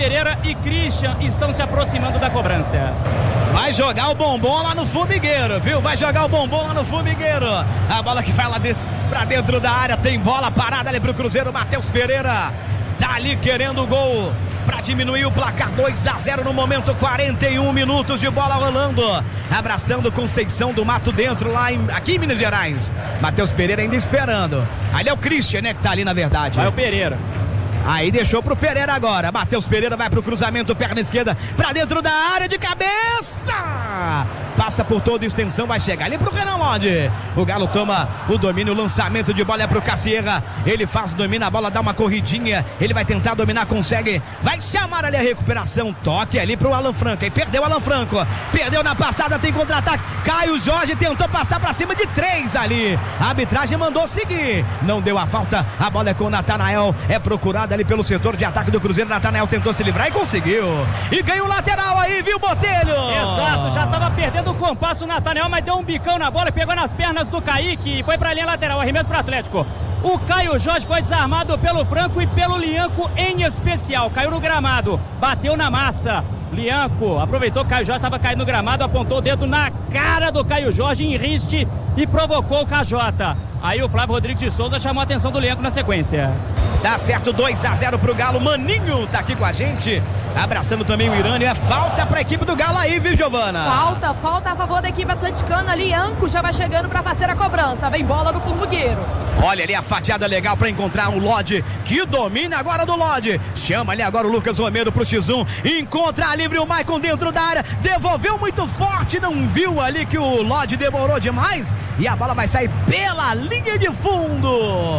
Pereira e Christian estão se aproximando da cobrança. Vai jogar o bombom lá no formigueiro, viu? Vai jogar o bombom lá no formigueiro. A bola que vai lá dentro, pra dentro da área. Tem bola parada ali pro Cruzeiro. Matheus Pereira tá ali querendo o gol para diminuir o placar. 2-0 no momento, 41 minutos de bola rolando. Abraçando Conceição do Mato dentro, aqui em Minas Gerais. Matheus Pereira ainda esperando. Ali é o Christian, né, que tá ali na verdade. Vai o Pereira. Aí deixou pro Pereira agora. Matheus Pereira vai pro cruzamento, perna esquerda, pra dentro da área, de cabeça. Passa por toda a extensão, vai chegar ali pro Renan Lodge. O Galo toma o domínio, o lançamento de bola é pro Cassierra. Ele faz, domina a bola, dá uma corridinha. Ele vai tentar dominar, consegue. Vai chamar ali a recuperação. Toque ali pro Alan Franco. Aí perdeu o Alan Franco. Perdeu na passada, tem contra-ataque. Caio Jorge tentou passar pra cima de 3 ali. A arbitragem mandou seguir. Não deu a falta. A bola é com o Natanael. É procurado ali pelo setor de ataque do Cruzeiro. Natanael tentou se livrar e conseguiu. E ganhou o lateral aí, viu, Botelho? Exato, já tava perdendo o compasso o Natanael, mas deu um bicão na bola e pegou nas pernas do Kaique e foi pra linha lateral, arremesso pro Atlético. O Caio Jorge foi desarmado pelo Franco e pelo Lianco em especial. Caiu no gramado, bateu na massa. Lianco aproveitou que o Caio Jorge estava caindo no gramado, apontou o dedo na cara do Caio Jorge em riste e provocou o KJ. Aí o Flávio Rodrigues de Souza chamou a atenção do Lianco na sequência. Tá certo, 2-0 pro Galo. Maninho tá aqui com a gente, abraçando também o Irânio. É falta pra equipe do Galo aí, viu, Giovana? Falta a favor da equipe atleticana. Lianco já vai chegando pra fazer a cobrança. Vem bola no formigueiro. Olha ali a fatiada legal pra encontrar o Lodge, que domina agora do Lodge. Chama ali agora o Lucas Romero pro X1. Encontra livre o Maicon dentro da área. Devolveu muito forte, não viu ali que o Lodge demorou demais. E a bola vai sair pela linha de fundo.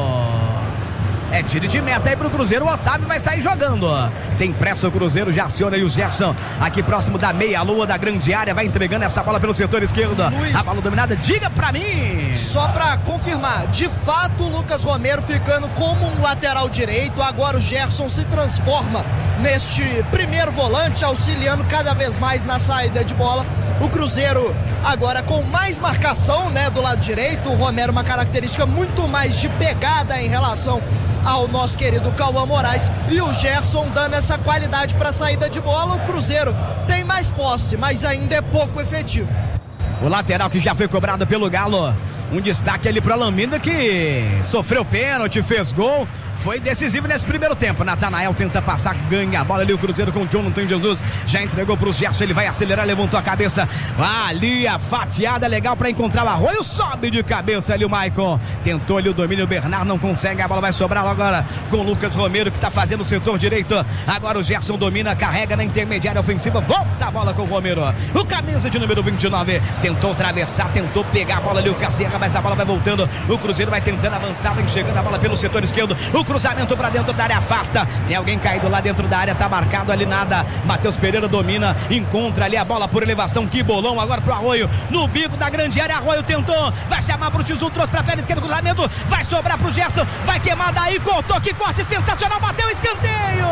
É tiro de meta aí pro Cruzeiro, o Otávio vai sair jogando. Tem pressa o Cruzeiro, já aciona aí o Gerson, aqui próximo da meia-lua da grande área, vai entregando essa bola pelo setor esquerdo. Luiz, a bola dominada, diga pra mim. Só pra confirmar, de fato o Lucas Romero ficando como um lateral direito, agora o Gerson se transforma neste primeiro volante, auxiliando cada vez mais na saída de bola. O Cruzeiro agora com mais marcação, né, do lado direito. O Romero uma característica muito mais de pegada em relação ao nosso querido Cauã Moraes, e o Gerson dando essa qualidade para a saída de bola. O Cruzeiro tem mais posse, mas ainda é pouco efetivo. O lateral que já foi cobrado pelo Galo, um destaque ali para Lamina, que sofreu pênalti, fez gol, foi decisivo nesse primeiro tempo. Natanael tenta passar, ganha a bola ali o Cruzeiro com o Jonathan Jesus, já entregou para o Gerson, ele vai acelerar, levantou a cabeça, ali a fatiada legal para encontrar o Arroio, sobe de cabeça ali o Maicon, tentou ali o domínio, o Bernardo não consegue, a bola vai sobrar agora com o Lucas Romero, que está fazendo o setor direito. Agora o Gerson domina, carrega na intermediária ofensiva, volta a bola com o Romero, o camisa de número 29, tentou atravessar, tentou pegar a bola ali o Cassierra, mas a bola vai voltando, o Cruzeiro vai tentando avançar, vem chegando a bola pelo setor esquerdo, o cruzamento para dentro da área, afasta, tem alguém caído lá dentro da área, tá marcado ali nada. Matheus Pereira domina, encontra ali a bola por elevação, que bolão agora pro Arroio, no bico da grande área, Arroio tentou, vai chamar pro X1, trouxe pra perna esquerda, cruzamento, vai sobrar pro Gerson, vai queimar daí, cortou, que corte sensacional, bateu, escanteio!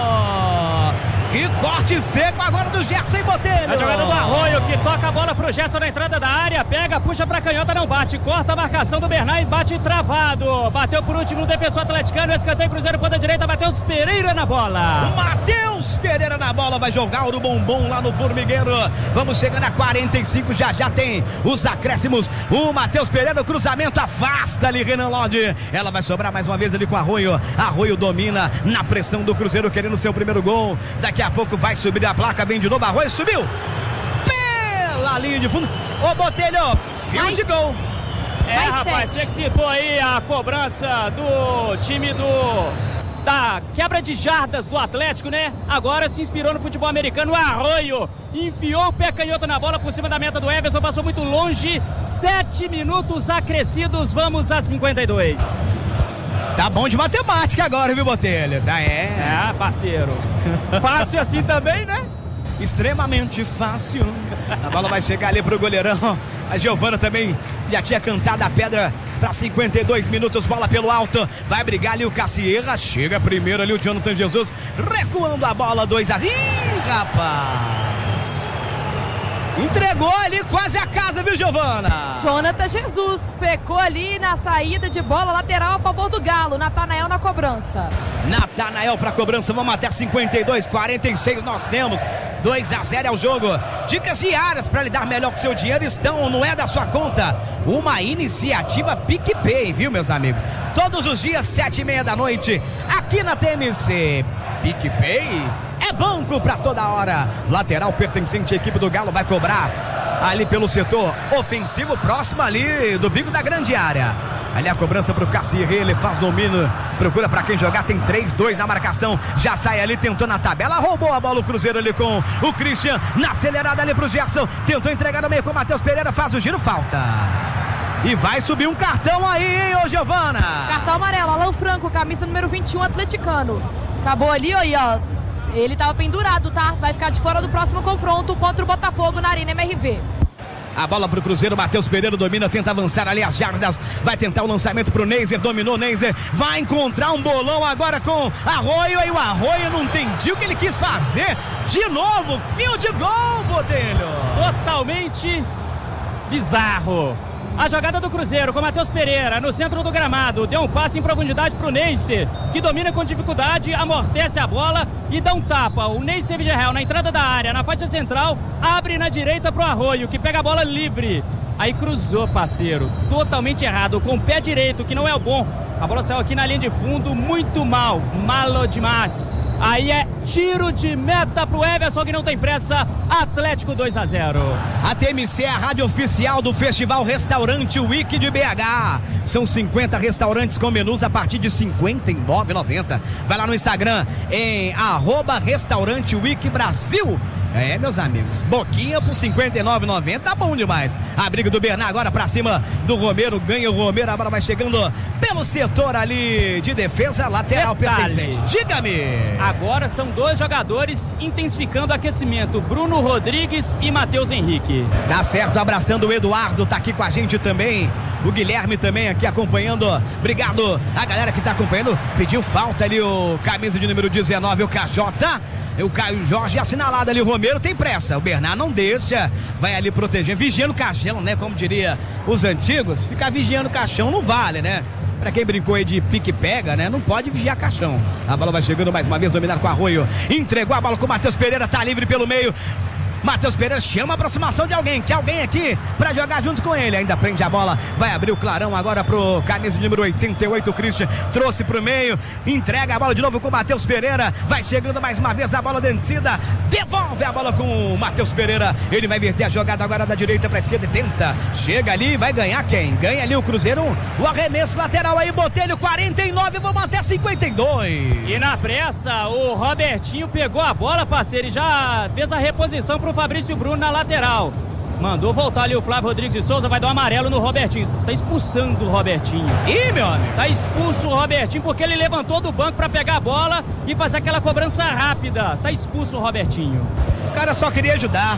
Que corte seco agora do Gerson e Botelho. A jogada do Arroio, que toca a bola pro Gerson na entrada da área, pega, puxa pra canhota, não bate, corta a marcação do Bernard e bate travado. Bateu por último o defensor atleticano, escanteio, Cruzeiro, ponta direita, Matheus Pereira na bola. Matheus Pereira na bola, vai jogar o bombom lá no formigueiro. Vamos chegando a 45, já tem os acréscimos. O Matheus Pereira, o cruzamento, afasta ali Renan Lodge. Ela vai sobrar mais uma vez ali com o Arroio. Arroio domina na pressão do Cruzeiro, querendo seu primeiro gol. Daqui a pouco vai subir a placa, vem de novo, Arroio subiu pela linha de fundo. Ô Botelho, fio de gol. Rapaz, você que citou aí a cobrança do time da quebra de jardas do Atlético, né? Agora se inspirou no futebol americano. O Arroio enfiou o pé canhoto na bola por cima da meta do Everson, passou muito longe. 7 minutos acrescidos, vamos a 52. Tá bom de matemática agora, viu, Botelho? Tá, parceiro. Fácil assim também, né? Extremamente fácil. A bola vai chegar ali pro goleirão. A Giovana também já tinha cantado a pedra para 52 minutos. Bola pelo alto. Vai brigar ali o Cassierra. Chega primeiro ali o Jonathan Jesus. Recuando a bola, 2-0. Ih, rapaz! Entregou ali quase a casa, viu, Giovana? Jonathan Jesus pecou ali na saída de bola lateral a favor do Galo. Natanael na cobrança. Natanael para cobrança, vamos até 52, 46 nós temos. 2-0 é o jogo. Dicas diárias para lidar melhor com seu dinheiro estão, não é da sua conta, uma iniciativa PicPay, viu, meus amigos? Todos os dias, 7h30 da noite, aqui na TMC. PicPay é banco para toda hora. Lateral pertencente à equipe do Galo vai cobrar ali pelo setor ofensivo, próximo ali do bico da grande área. Ali a cobrança pro Cassier, ele faz domínio, procura pra quem jogar, tem 3-2 na marcação, já sai ali, tentou na tabela, roubou a bola o Cruzeiro ali com o Christian, na acelerada ali pro Gerson, tentou entregar no meio com o Matheus Pereira, faz o giro, falta. E vai subir um cartão aí, hein, ô Giovana? Cartão amarelo, Alan Franco, camisa número 21, atleticano. Acabou ali, ó, ele tava pendurado, tá? Vai ficar de fora do próximo confronto contra o Botafogo na Arena MRV. A bola pro Cruzeiro, Matheus Pereira domina, tenta avançar ali as jardas, vai tentar o lançamento pro Neiser, dominou Neiser, vai encontrar um bolão agora com Arroio, e o Arroio não entendi o que ele quis fazer, de novo, fio de gol, Botelho. Totalmente bizarro. A jogada do Cruzeiro com Matheus Pereira no centro do gramado, deu um passe em profundidade pro Neiser, que domina com dificuldade, amortece a bola e dá um tapa. O Neiser Villarreal na entrada da área, na faixa central, abre na direita pro Arroio, que pega a bola livre. Aí cruzou, parceiro, totalmente errado, com o pé direito, que não é o bom. A bola saiu aqui na linha de fundo, muito mal, malo demais. Aí é tiro de meta pro Everson, que não tem pressa. Atlético 2-0. A TMC é a rádio oficial do Festival Restaurante Week de BH. São 50 restaurantes com menus a partir de R$ 59,90. Vai lá no Instagram em @Restaurante Week Brasil. É, meus amigos, boquinha por R$ 59,90, tá bom demais. A briga do Bernard agora pra cima do Romero, ganha o Romero, a bola vai chegando pelo setor ali de defesa, lateral pertencente. Diga-me! Agora são dois jogadores intensificando o aquecimento, Bruno Rodrigues e Matheus Henrique. Tá certo, abraçando o Eduardo, tá aqui com a gente também, o Guilherme também aqui acompanhando, obrigado a galera que tá acompanhando, pediu falta ali o camisa de número 19, o KJ. O Caio Jorge assinalado ali, o Romero tem pressa, o Bernard não deixa, vai ali protegendo, vigiando o caixão, né, como diria os antigos, ficar vigiando o caixão não vale, né, pra quem brincou aí de pique-pega, né, não pode vigiar caixão. A bola vai chegando mais uma vez, dominado com o Arroio, entregou a bola com o Matheus Pereira, tá livre pelo meio. Matheus Pereira chama a aproximação de alguém, que alguém aqui pra jogar junto com ele, ainda prende a bola, vai abrir o clarão agora pro camisa de número 88, o Christian, trouxe pro meio, entrega a bola de novo com o Matheus Pereira, vai chegando mais uma vez a bola vencida, devolve a bola com o Matheus Pereira, ele vai inverter a jogada agora da direita pra esquerda e tenta, chega ali, vai ganhar quem? Ganha ali o Cruzeiro, o arremesso lateral aí, Botelho, 49, vamos até 52. E na pressa, o Robertinho pegou a bola, parceiro, e já fez a reposição pro Fabrício Bruno na lateral. Mandou voltar ali o Flávio Rodrigues de Souza, vai dar um amarelo no Robertinho. Tá expulsando o Robertinho. Ih, meu amigo! Tá expulso o Robertinho porque ele levantou do banco pra pegar a bola e fazer aquela cobrança rápida. Tá expulso o Robertinho. O cara só queria ajudar.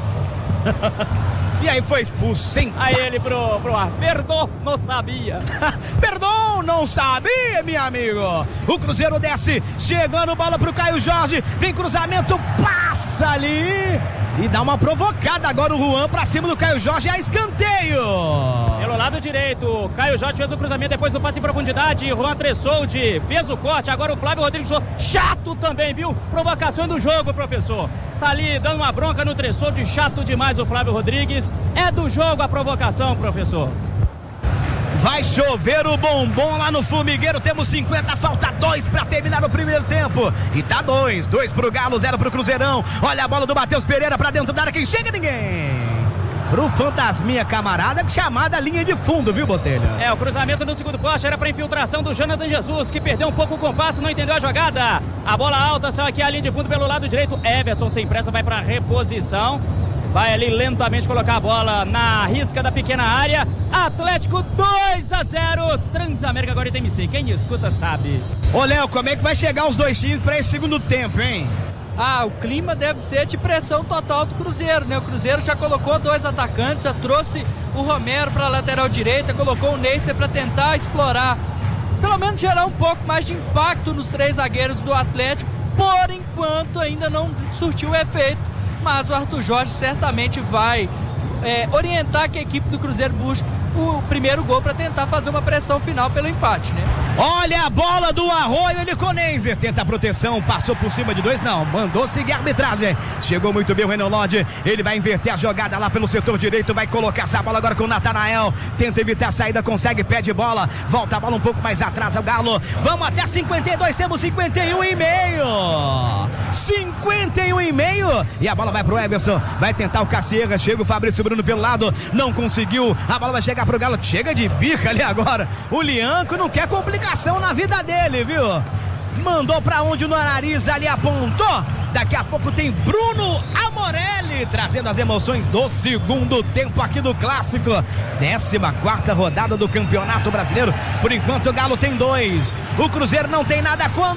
E aí foi expulso, sem... Aí ele pro ar. Perdão, não sabia. Perdão, não sabia, meu amigo. O Cruzeiro desce, chegando bola pro Caio Jorge. Vem cruzamento, passa ali. E dá uma provocada agora o Juan pra cima do Caio Jorge, é escanteio. Pelo lado direito, Caio Jorge fez o cruzamento depois do passe em profundidade. Juan Tressoldi fez o corte, agora o Flávio Rodrigues chato também, viu? Provocação do jogo, professor. Tá ali dando uma bronca no Tressoldi, chato demais o Flávio Rodrigues. É do jogo a provocação, professor. Vai chover o bombom lá no Formigueiro, temos 50, falta 2 para terminar o primeiro tempo. E tá 2 pro Galo, 0 pro Cruzeirão. Olha a bola do Matheus Pereira para dentro da área, quem chega ninguém. Pro Fantasminha camarada, chamada linha de fundo, viu, Botelho? É, o cruzamento no segundo poste era para infiltração do Jonathan Jesus, que perdeu um pouco o compasso, não entendeu a jogada. A bola alta saiu aqui a linha de fundo pelo lado direito. Everson sem pressa vai para reposição. Vai ali lentamente colocar a bola na risca da pequena área. Atlético 2-0. Transamérica agora em TMC. Quem escuta sabe. Ô, Léo, como é que vai chegar os dois times para esse segundo tempo, hein? O clima deve ser de pressão total do Cruzeiro, né? O Cruzeiro já colocou 2 atacantes, já trouxe o Romero para a lateral direita, colocou o Neiser para tentar explorar, pelo menos gerar um pouco mais de impacto nos 3 zagueiros do Atlético. Por enquanto ainda não surtiu efeito. mas o Arthur Jorge certamente vai orientar que a equipe do Cruzeiro busque o primeiro gol para tentar fazer uma pressão final pelo empate, né? Olha a bola do Arroio, ele com Neiser, tenta a proteção, passou por cima de dois, não, mandou seguir a arbitragem, chegou muito bem o Renan Lodge, ele vai inverter a jogada lá pelo setor direito, vai colocar essa bola agora com o Natanael, tenta evitar a saída, consegue, pede bola, volta a bola um pouco mais atrás, é o Galo, vamos até 52, temos 51,5, 51,5, e a bola vai pro Everson, vai tentar o Cacieira, chega o Fabrício Bruno pelo lado, não conseguiu, a bola vai chegar pro Galo, chega de bica ali agora, o Lianco não quer complicação na vida dele, viu? Mandou pra onde o nariz ali apontou, daqui a pouco tem Bruno Amorelli, trazendo as emoções do segundo tempo aqui do Clássico, 14ª rodada do Campeonato Brasileiro, por enquanto o Galo tem 2, o Cruzeiro não tem nada quando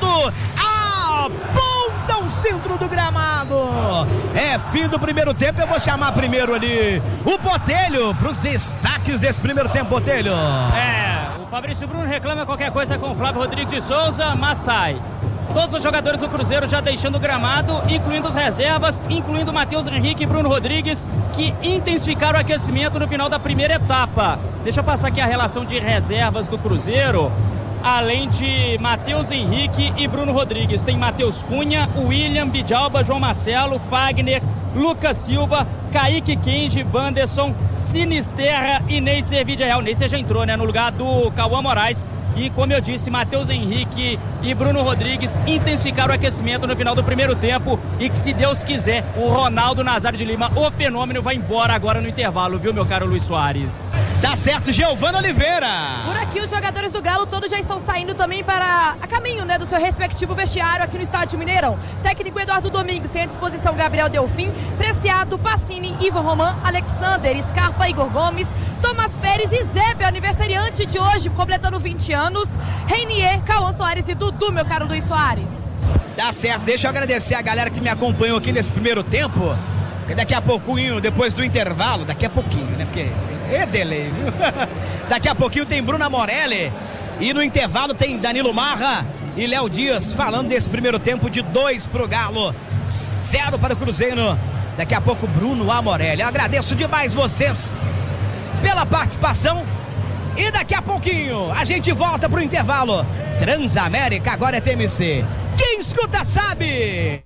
aponta o centro do gramado, é fim do primeiro tempo, eu vou chamar primeiro ali o Botelho para os destaques desse primeiro tempo. Botelho. O Fabrício Bruno reclama qualquer coisa com o Flávio Rodrigues de Souza, mas sai. Todos os jogadores do Cruzeiro já deixando o gramado, incluindo os reservas, incluindo Matheus Henrique e Bruno Rodrigues, que intensificaram o aquecimento no final da primeira etapa. Deixa eu passar aqui a relação de reservas do Cruzeiro. Além de Matheus Henrique e Bruno Rodrigues, tem Matheus Cunha, William, Bidjalba, João Marcelo, Fagner, Lucas Silva, Kaique Kenji, Wanderson, Sinisterra e Neiser Vidiareal. Neiser já entrou, né, no lugar do Cauã Moraes. E como eu disse, Matheus Henrique e Bruno Rodrigues intensificaram o aquecimento no final do primeiro tempo. E que, se Deus quiser, o Ronaldo Nazário de Lima, o fenômeno, vai embora agora no intervalo, viu, meu caro Luiz Soares? Tá certo, Giovana Oliveira. Por aqui os jogadores do Galo todos já estão saindo também a caminho, né, do seu respectivo vestiário aqui no estádio Mineirão. Técnico Eduardo Domingues tem à disposição Gabriel Delfim, Preciado, Pacini, Ivan Roman, Alexander, Scarpa, Igor Gomes, Tomás Pérez e Zebe, aniversariante de hoje, completando 20 anos, Reinier, Cauã Soares e Dudu, meu caro Luiz Soares. Tá certo, deixa eu agradecer a galera que me acompanhou aqui nesse primeiro tempo, porque daqui a pouquinho, depois do intervalo, daqui a pouquinho, né, porque é delay, viu? Daqui a pouquinho tem Bruno Amorelli e no intervalo tem Danilo Marra e Léo Dias falando desse primeiro tempo de 2 pro Galo, 0 para o Cruzeiro. Daqui a pouco Bruno Amorelli. Eu agradeço demais vocês pela participação e daqui a pouquinho a gente volta pro intervalo. Transamérica agora é TMC. Quem escuta sabe.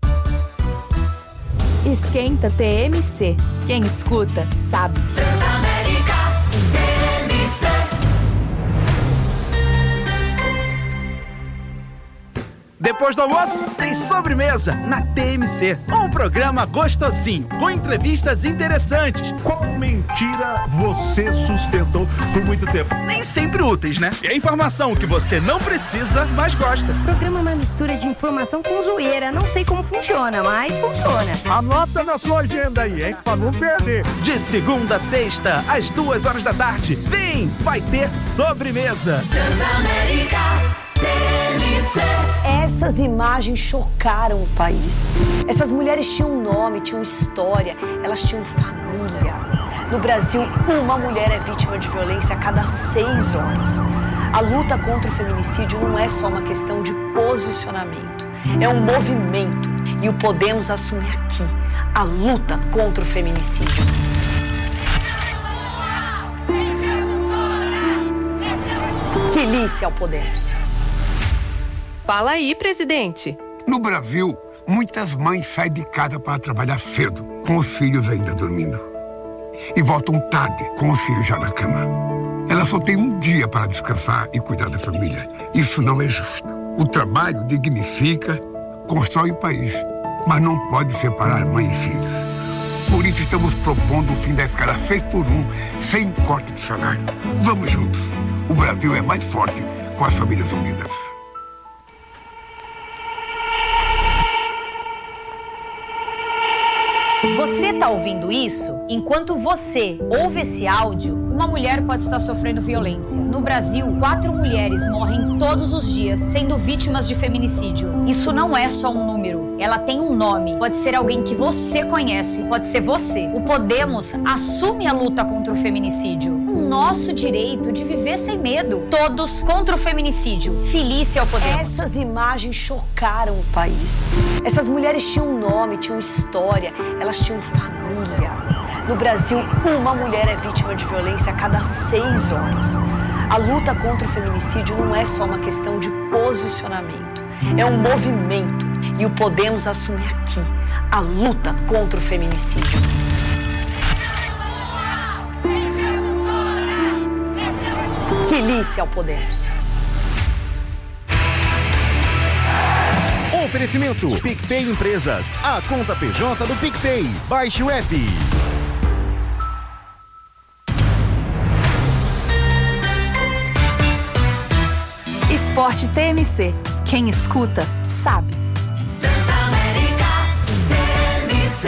Esquenta TMC. Quem escuta sabe. Transamérica TMC. Depois do almoço, tem sobremesa na TMC. Um programa gostosinho, com entrevistas interessantes. Qual mentira você sustentou por muito tempo? Nem sempre úteis, né? E a informação que você não precisa, mas gosta. O programa é uma mistura de informação com zoeira. Não sei como funciona, mas funciona. Anota na sua agenda aí, hein? Pra não perder. De segunda a sexta, às 2h da tarde. Vem, vai ter sobremesa. Transamérica TMC. Essas imagens chocaram o país. Essas mulheres tinham um nome, tinham história, elas tinham família. No Brasil, uma mulher é vítima de violência a cada 6 horas. A luta contra o feminicídio não é só uma questão de posicionamento, é um movimento. E o Podemos assume aqui a luta contra o feminicídio. Felícia ao Podemos. Fala aí, presidente. No Brasil, muitas mães saem de casa para trabalhar cedo, com os filhos ainda dormindo. E voltam tarde, com os filhos já na cama. Elas só têm um dia para descansar e cuidar da família. Isso não é justo. O trabalho dignifica, constrói o país, mas não pode separar mãe e filhos. Por isso estamos propondo o fim da escala 6x1, sem corte de salário. Vamos juntos. O Brasil é mais forte com as famílias unidas. Você tá ouvindo isso? Enquanto você ouve esse áudio, uma mulher pode estar sofrendo violência. No Brasil, 4 mulheres morrem todos os dias sendo vítimas de feminicídio. Isso não é só um número, ela tem um nome. Pode ser alguém que você conhece, pode ser você. O Podemos assume a luta contra o feminicídio. O nosso direito de viver sem medo. Todos contra o feminicídio. Felícia ao Podemos. Essas imagens chocaram o país. Essas mulheres tinham um nome, tinham história, elas tinham família. No Brasil, uma mulher é vítima de violência a cada 6 horas. A luta contra o feminicídio não é só uma questão de posicionamento, é um movimento. E o Podemos assume aqui a luta contra o feminicídio. Felícia ao Podemos. Oferecimento PicPay Empresas, a conta PJ do PicPay. Baixe o app. Esporte TMC. Quem escuta, sabe. Transamérica TMC.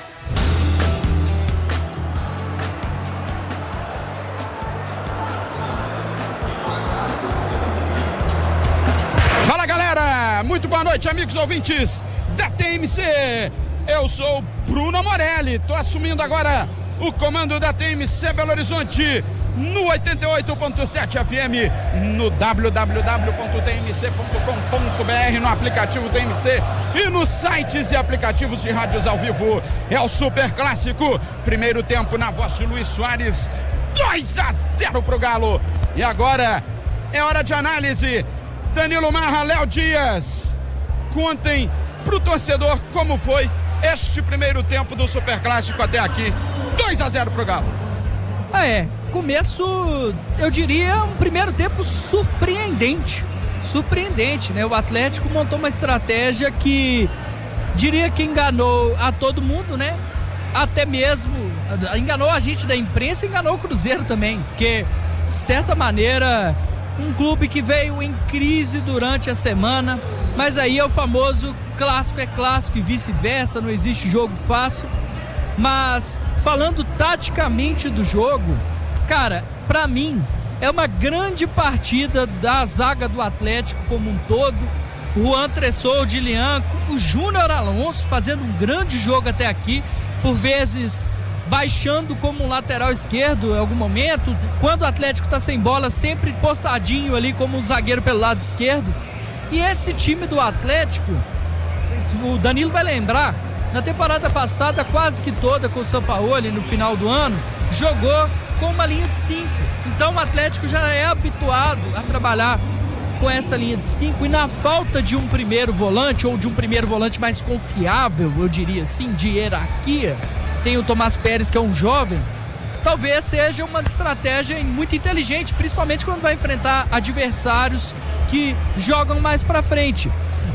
Fala, galera! Muito boa noite, amigos ouvintes da TMC. Eu sou Bruno Morelli. Tô assumindo agora o comando da TMC Belo Horizonte no 88.7 FM, no www.tmc.com.br, no aplicativo TMC e nos sites e aplicativos de rádios ao vivo. É o Super Clássico, primeiro tempo na voz de Luiz Soares, 2-0 pro Galo. E agora é hora de análise. Danilo Marra, Léo Dias, contem pro torcedor como foi este primeiro tempo do Super Clássico até aqui. 2-0 pro Galo. Começo, eu diria, um primeiro tempo surpreendente, né? O Atlético montou uma estratégia que diria que enganou a todo mundo, né? Até mesmo enganou a gente da imprensa e enganou o Cruzeiro também, porque de certa maneira um clube que veio em crise durante a semana, mas aí é o famoso clássico é clássico e vice-versa, não existe jogo fácil. Mas falando taticamente do jogo, cara, pra mim é uma grande partida da zaga do Atlético como um todo. O Juan Tressou, o Dilianco, o Júnior Alonso fazendo um grande jogo até aqui, por vezes baixando como um lateral esquerdo em algum momento, quando o Atlético tá sem bola, sempre postadinho ali como um zagueiro pelo lado esquerdo. E esse time do Atlético, o Danilo vai lembrar, na temporada passada, quase que toda com o Sampaoli, no final do ano, jogou com uma linha de 5. Então o Atlético já é habituado a trabalhar com essa linha de 5, e na falta de um primeiro volante, ou de um primeiro volante mais confiável, eu diria assim, de hierarquia, tem o Tomás Pérez, que é um jovem, talvez seja uma estratégia muito inteligente, principalmente quando vai enfrentar adversários que jogam mais pra frente.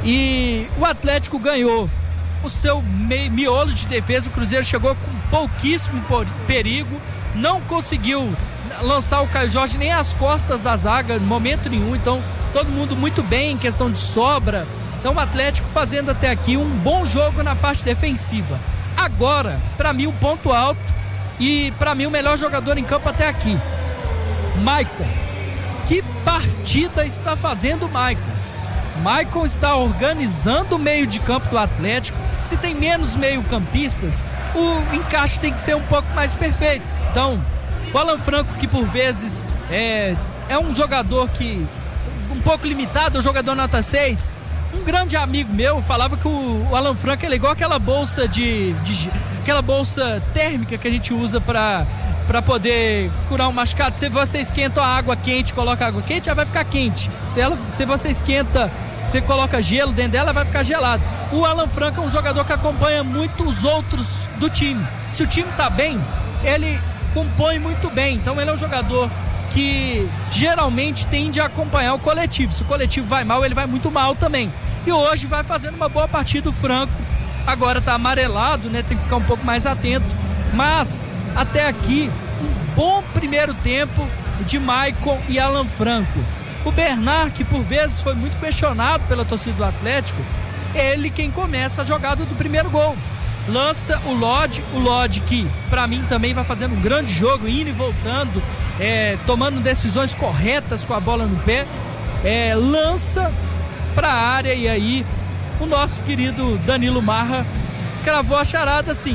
E o Atlético ganhou o seu miolo de defesa. O Cruzeiro chegou com pouquíssimo perigo, não conseguiu lançar o Caio Jorge nem às costas da zaga, em momento nenhum. Então todo mundo muito bem em questão de sobra. Então o Atlético fazendo até aqui um bom jogo na parte defensiva. Agora, para mim, o ponto alto e para mim o melhor jogador em campo até aqui, Maicon. Que partida está fazendo o Maicon? Maicon está organizando o meio de campo do Atlético. Se tem menos meio-campistas, o encaixe tem que ser um pouco mais perfeito. Então, o Alan Franco, que por vezes é um jogador que um pouco limitado, um jogador nota 6. Um grande amigo meu falava que o Alan Franco é igual aquela bolsa aquela bolsa térmica que a gente usa para poder curar um machucado. Se você esquenta a água quente, coloca água quente, ela vai ficar quente. Se você esquenta, você coloca gelo dentro dela, vai ficar gelado. O Alan Franco é um jogador que acompanha muito os outros do time. Se o time tá bem, ele compõe muito bem. Então ele é um jogador que geralmente tende a acompanhar o coletivo. Se o coletivo vai mal, ele vai muito mal também. E hoje vai fazendo uma boa partida o Franco. Agora tá amarelado, né? Tem que ficar um pouco mais atento. Mas até aqui, um bom primeiro tempo de Maicon e Alan Franco. O Bernard, que por vezes foi muito questionado pela torcida do Atlético, ele quem começa a jogada do primeiro gol. Lança o Lodge que pra mim também vai fazendo um grande jogo, indo e voltando, tomando decisões corretas com a bola no pé, lança pra área, e aí o nosso querido Danilo Marra cravou a charada assim.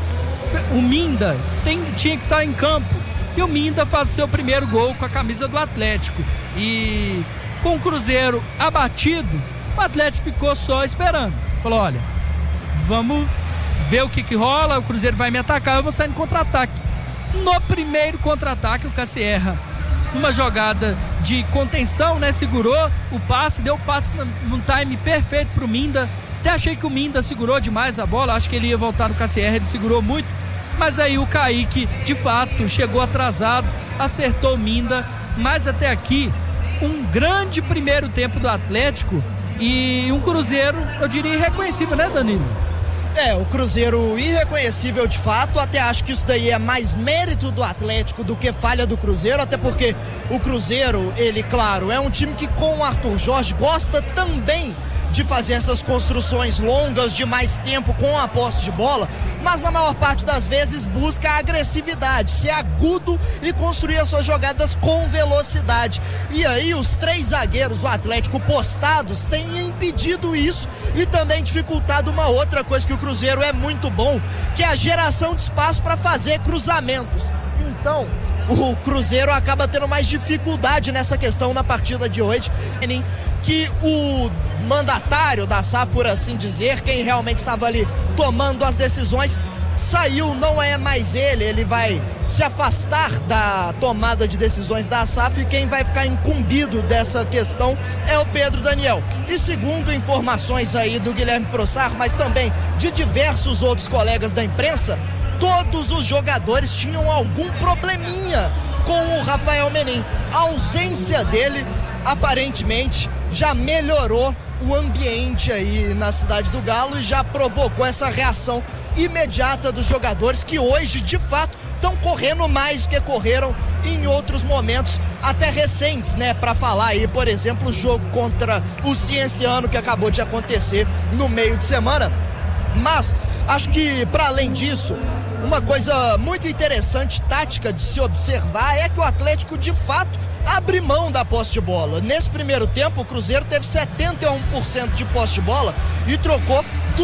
O Minda tinha que estar em campo. E o Minda faz seu primeiro gol com a camisa do Atlético. E com o Cruzeiro abatido, o Atlético ficou só esperando. Falou, olha, vamos ver o que rola, o Cruzeiro vai me atacar, eu vou sair no contra-ataque. No primeiro contra-ataque, o Cassierra, numa jogada de contenção, né, segurou o passe, deu o passe num time perfeito pro Minda. Até achei que o Minda segurou demais a bola, acho que ele ia voltar no Cassierra, ele segurou muito, mas aí o Kaique, de fato, chegou atrasado, acertou o Minda, mas até aqui, um grande primeiro tempo do Atlético e um Cruzeiro, eu diria, irreconhecível, né, Danilo? O Cruzeiro irreconhecível de fato, até acho que isso daí é mais mérito do Atlético do que falha do Cruzeiro, até porque o Cruzeiro, ele, claro, é um time que com o Arthur Jorge gosta também de fazer essas construções longas de mais tempo com a posse de bola, mas na maior parte das vezes busca a agressividade, ser agudo e construir as suas jogadas com velocidade. E aí os 3 zagueiros do Atlético postados têm impedido isso e também dificultado uma outra coisa que o Cruzeiro é muito bom, que é a geração de espaço para fazer cruzamentos. Então, o Cruzeiro acaba tendo mais dificuldade nessa questão na partida de hoje, que o mandatário da SAF, por assim dizer, quem realmente estava ali tomando as decisões, saiu, não é mais ele vai se afastar da tomada de decisões da SAF e quem vai ficar incumbido dessa questão é o Pedro Daniel. E segundo informações aí do Guilherme Frossar, mas também de diversos outros colegas da imprensa, todos os jogadores tinham algum probleminha com o Rafael Menin. A ausência dele, aparentemente, já melhorou o ambiente aí na Cidade do Galo e já provocou essa reação imediata dos jogadores que hoje, de fato, estão correndo mais do que correram em outros momentos até recentes, né? Para falar aí, por exemplo, o jogo contra o Cienciano que acabou de acontecer no meio de semana. Mas acho que, para além disso, uma coisa muito interessante, tática de se observar, é que o Atlético, de fato, abre mão da posse de bola. Nesse primeiro tempo, o Cruzeiro teve 71% de posse de bola e trocou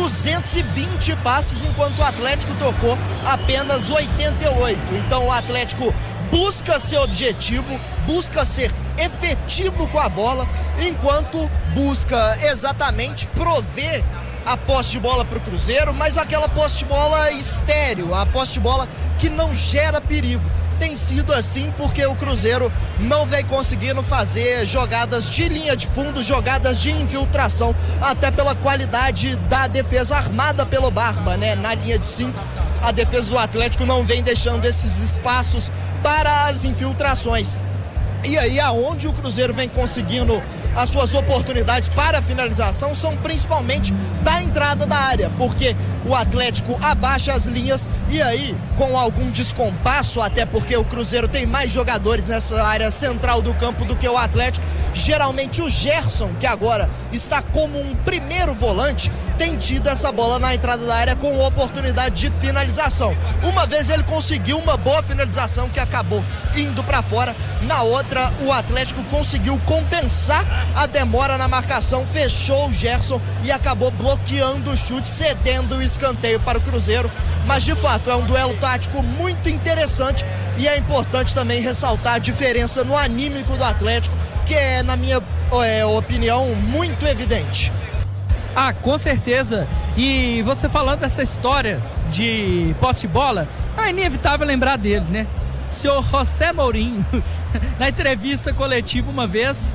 220 passes, enquanto o Atlético trocou apenas 88. Então o Atlético busca ser objetivo, busca ser efetivo com a bola, enquanto busca exatamente prover a posse de bola para o Cruzeiro, mas aquela posse de bola estéril, a posse de bola que não gera perigo. Tem sido assim porque o Cruzeiro não vem conseguindo fazer jogadas de linha de fundo, jogadas de infiltração, até pela qualidade da defesa armada pelo Barba, né? Na linha de 5, a defesa do Atlético não vem deixando esses espaços para as infiltrações. E aí, aonde o Cruzeiro vem conseguindo as suas oportunidades para a finalização são principalmente da entrada da área, porque o Atlético abaixa as linhas e aí, com algum descompasso, até porque o Cruzeiro tem mais jogadores nessa área central do campo do que o Atlético, geralmente o Gerson, que agora está como um primeiro volante, tem tido essa bola na entrada da área com oportunidade de finalização. Uma vez ele conseguiu uma boa finalização que acabou indo para fora, na outra o Atlético conseguiu compensar a demora na marcação, fechou o Gerson e acabou bloqueando o chute, cedendo o escanteio para o Cruzeiro. Mas de fato é um duelo tático muito interessante e é importante também ressaltar a diferença no anímico do Atlético, que é, na minha opinião, muito evidente. Ah, com certeza. E você falando dessa história de posse de bola, é inevitável lembrar dele, né? O senhor José Mourinho, na entrevista coletiva uma vez,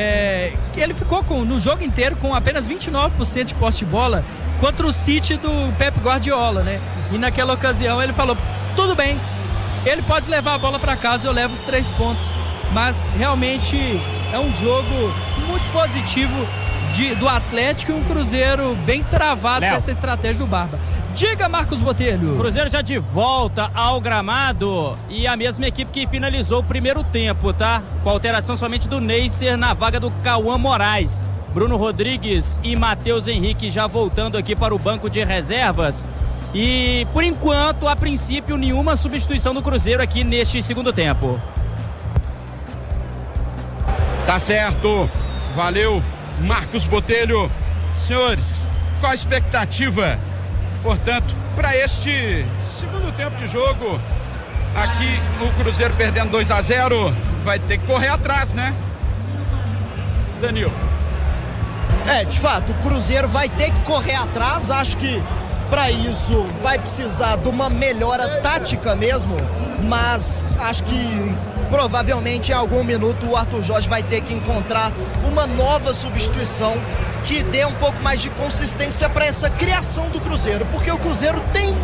ele ficou no jogo inteiro com apenas 29% de posse de bola contra o City do Pep Guardiola, né? E naquela ocasião ele falou, tudo bem, ele pode levar a bola para casa, eu levo os 3 pontos. Mas realmente é um jogo muito positivo do Atlético e um Cruzeiro bem travado com essa estratégia do Barba. Diga, Marcos Botelho. O Cruzeiro já de volta ao gramado e a mesma equipe que finalizou o primeiro tempo, tá? Com a alteração somente do Neisser na vaga do Cauã Moraes. Bruno Rodrigues e Matheus Henrique já voltando aqui para o banco de reservas. E, por enquanto, a princípio, nenhuma substituição do Cruzeiro aqui neste segundo tempo. Tá certo. Valeu, Marcos Botelho. Senhores, qual a expectativa, portanto, para este segundo tempo de jogo? Aqui o Cruzeiro perdendo 2-0, vai ter que correr atrás, né? Danilo. De fato, o Cruzeiro vai ter que correr atrás. Acho que para isso vai precisar de uma melhora tática mesmo, mas acho que provavelmente em algum minuto o Arthur Jorge vai ter que encontrar uma nova substituição que dê um pouco mais de consistência para essa criação do Cruzeiro, porque o Cruzeiro tem